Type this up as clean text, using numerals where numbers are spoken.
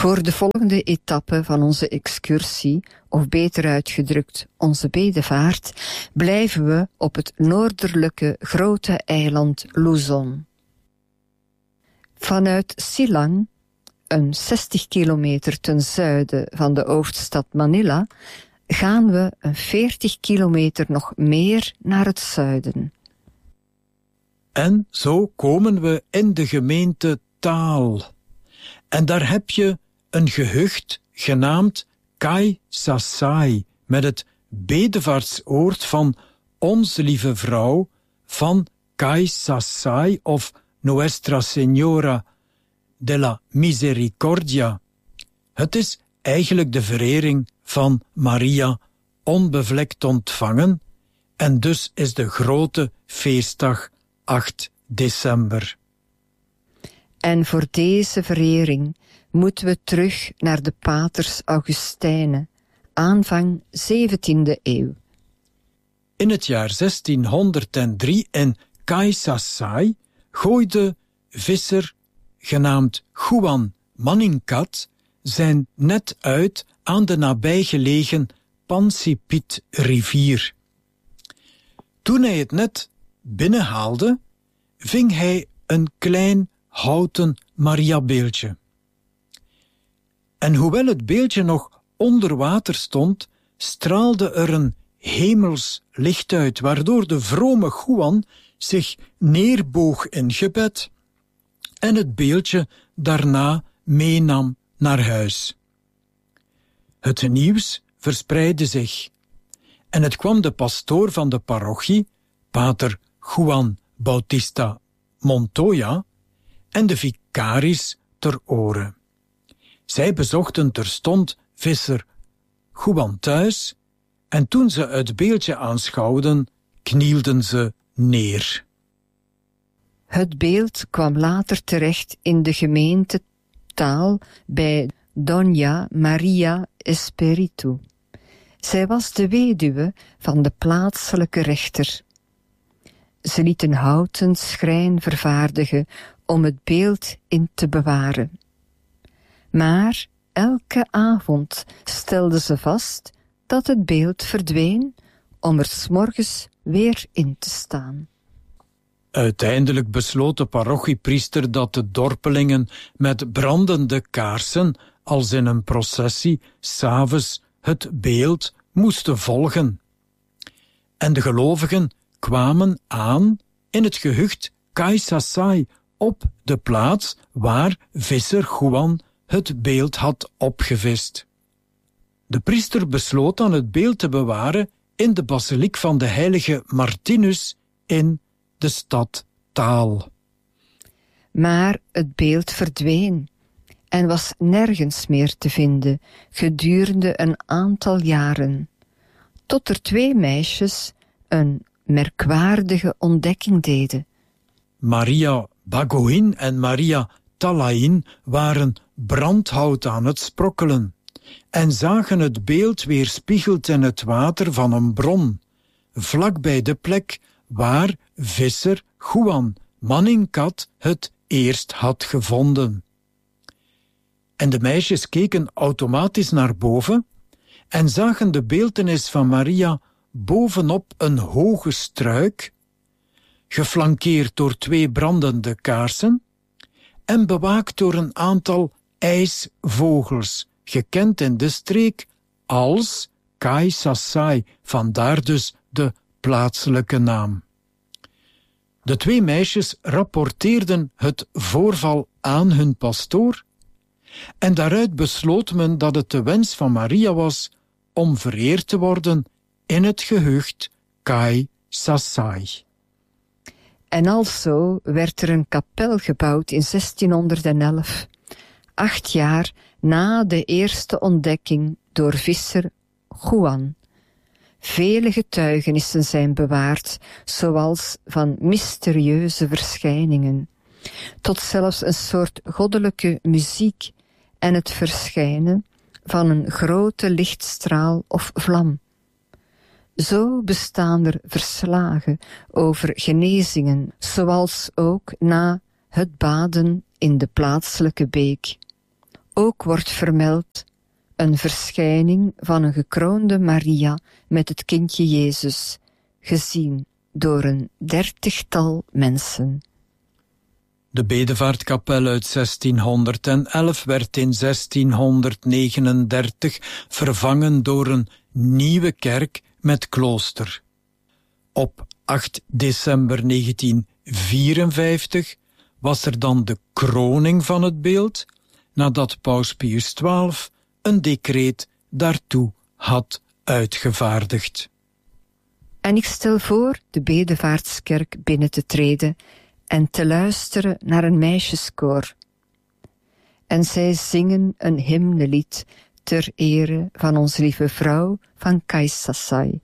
Voor de volgende etappe van onze excursie, of beter uitgedrukt onze bedevaart, blijven we op het noordelijke grote eiland Luzon. Vanuit Silang, een 60 kilometer ten zuiden van de hoofdstad Manila, gaan we een 40 kilometer nog meer naar het zuiden. En zo komen we in de gemeente Taal. En daar heb je een gehucht genaamd Kai Sasai, met het bedevaartsoord van Onze Lieve Vrouw van Kai Sasai of Nuestra Señora de la Misericordia. Het is eigenlijk de verering van Maria, onbevlekt ontvangen, en dus is de grote feestdag 8 december. En voor deze verering moeten we terug naar de paters Augustijnen, aanvang 17e eeuw. In het jaar 1603 in Kai Sasai gooide visser genaamd Juan Manincat zijn net uit aan de nabijgelegen Pansipit-rivier. Toen hij het net binnenhaalde, ving hij een klein houten Mariabeeldje. En hoewel het beeldje nog onder water stond, straalde er een hemels licht uit, waardoor de vrome Juan zich neerboog in gebed en het beeldje daarna meenam naar huis. Het nieuws verspreidde zich en het kwam de pastoor van de parochie, pater Juan Bautista Montoya, en de vicaris ter oren. Zij bezochten terstond visser Juan thuis en toen ze het beeldje aanschouwden, knielden ze neer. Het beeld kwam later terecht in de gemeente Taal bij Doña Maria Espiritu. Zij was de weduwe van de plaatselijke rechter. Ze liet een houten schrijn vervaardigen om het beeld in te bewaren. Maar elke avond stelde ze vast dat het beeld verdween om er 's morgens weer in te staan. Uiteindelijk besloot de parochiepriester dat de dorpelingen met brandende kaarsen, als in een processie, 's avonds het beeld moesten volgen. En de gelovigen kwamen aan in het gehucht Kai Sasai, op de plaats waar visser Juan het beeld had opgevist. De priester besloot dan het beeld te bewaren in de basiliek van de heilige Martinus in de stad Taal. Maar het beeld verdween en was nergens meer te vinden gedurende een aantal jaren, tot er 2 meisjes een merkwaardige ontdekking deden. Maria Bagoin en Maria Talain waren brandhout aan het sprokkelen en zagen het beeld weerspiegeld in het water van een bron, vlakbij de plek waar visser Juan Manincat het eerst had gevonden. En de meisjes keken automatisch naar boven en zagen de beeltenis van Maria bovenop een hoge struik, geflankeerd door 2 brandende kaarsen en bewaakt door een aantal ijsvogels, gekend in de streek als Kai Sasai, vandaar dus de plaatselijke naam. De 2 meisjes rapporteerden het voorval aan hun pastoor en daaruit besloot men dat het de wens van Maria was om vereerd te worden in het gehucht Kai Sasai. En alzo werd er een kapel gebouwd in 1611, 8 jaar na de eerste ontdekking door visser Juan. Vele getuigenissen zijn bewaard, zoals van mysterieuze verschijningen, tot zelfs een soort goddelijke muziek en het verschijnen van een grote lichtstraal of vlam. Zo bestaan er verslagen over genezingen, zoals ook na het baden in de plaatselijke beek, Ook wordt vermeld een verschijning van een gekroonde Maria met het kindje Jezus, gezien door een 30-tal mensen. De bedevaartkapel uit 1611 werd in 1639 vervangen door een nieuwe kerk met klooster. Op 8 december 1954 was er dan de kroning van het beeld, nadat Paus Pius XII een decreet daartoe had uitgevaardigd. En ik stel voor de bedevaartskerk binnen te treden en te luisteren naar een meisjeskoor. En zij zingen een hymnelied ter ere van onze lieve vrouw van Kaisasai.